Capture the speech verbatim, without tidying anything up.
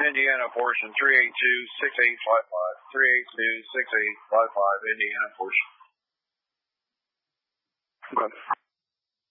Indiana portion, three eight two, six eight five five. three eight two, six eight five five, Indiana portion. Okay.